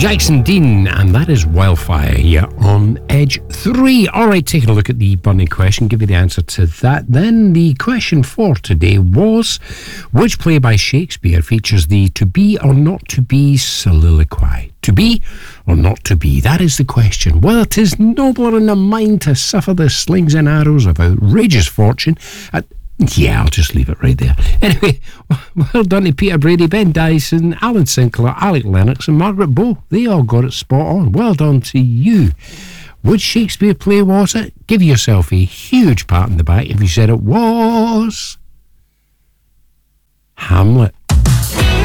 Jackson Dean, and that is Wildfire here on Edge 3. Alright, taking a look at the burning question, give you the answer to that. Then the question for today was, which play by Shakespeare features the to be or not to be soliloquy? To be or not to be? That is the question. Whether 'tis nobler in the mind to suffer the slings and arrows of outrageous fortune yeah, I'll just leave it right there. Anyway, well done to Peter Brady, Ben Dyson, Alan Sinclair, Alec Lennox and Margaret Bow. They all got it spot on. Well done to you. Which Shakespeare play was it? Give yourself a huge pat in the back if you said it was Hamlet.